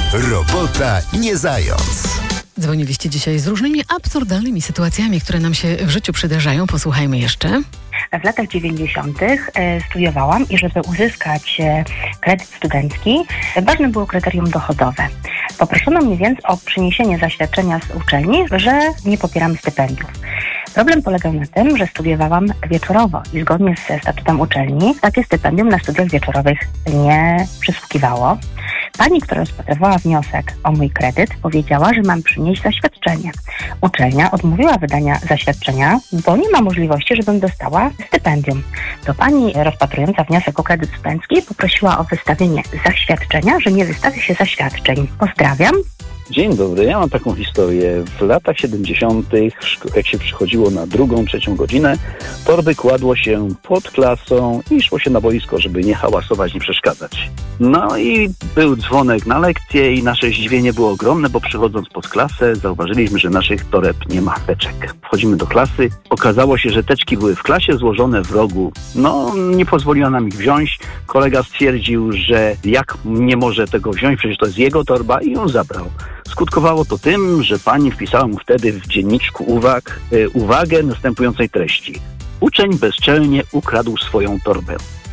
Robota nie zając. Dzwoniliście dzisiaj z różnymi absurdalnymi sytuacjami, które nam się w życiu przydarzają. Posłuchajmy jeszcze. W latach 90. studiowałam i żeby uzyskać kredyt studencki, ważne było kryterium dochodowe. Poproszono mnie więc o przyniesienie zaświadczenia z uczelni, że nie popieram stypendiów. Problem polegał na tym, że studiowałam wieczorowo i zgodnie ze statutem uczelni takie stypendium na studiach wieczorowych nie przysługiwało. Pani, która rozpatrywała wniosek o mój kredyt, powiedziała, że mam przynieść zaświadczenie. Uczelnia odmówiła wydania zaświadczenia, bo nie ma możliwości, żebym dostała stypendium. To pani rozpatrująca wniosek o kredyt studencki poprosiła o wystawienie zaświadczenia, że nie wystawi się zaświadczeń. Pozdrawiam. Dzień dobry, ja mam taką historię. W latach 70., jak się przychodziło na 2., 3. godzinę, torby kładło się pod klasą i szło się na boisko, żeby nie hałasować, nie przeszkadzać. No i był dzwonek na lekcję i nasze zdziwienie było ogromne, bo przychodząc pod klasę zauważyliśmy, że naszych toreb nie ma, teczek. Wchodzimy do klasy, okazało się, że teczki były w klasie złożone w rogu. No, nie pozwoliła nam ich wziąć. Kolega stwierdził, że jak nie może tego wziąć, przecież to jest jego torba i ją zabrał. Skutkowało to tym, że pani wpisała mu wtedy w dzienniczku uwagę następującej treści. Uczeń bezczelnie ukradł swoją torbę.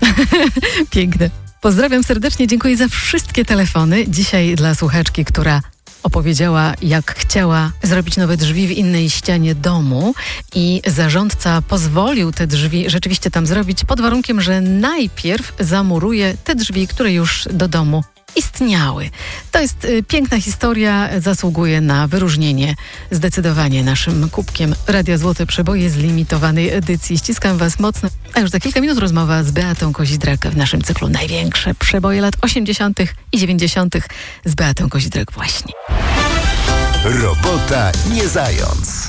Piękne. Pozdrawiam serdecznie, dziękuję za wszystkie telefony. Dzisiaj dla słuchaczki, która opowiedziała, jak chciała zrobić nowe drzwi w innej ścianie domu i zarządca pozwolił te drzwi rzeczywiście tam zrobić pod warunkiem, że najpierw zamuruje te drzwi, które już do domu istniały. To jest piękna historia, zasługuje na wyróżnienie zdecydowanie naszym kubkiem Radia Złote Przeboje z limitowanej edycji. Ściskam Was mocno. A już za kilka minut rozmowa z Beatą Kozidrak w naszym cyklu Największe przeboje lat 80. i 90. z Beatą Kozidrak właśnie. Robota nie zając.